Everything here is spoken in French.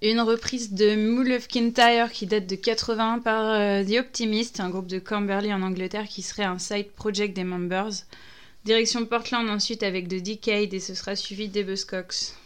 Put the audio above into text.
Une reprise de Mool of Kintyre qui date de 81 par The Optimist, un groupe de Camberley en Angleterre qui serait un side project des Members. Direction Portland ensuite avec The Decade et ce sera suivi des Buzzcocks.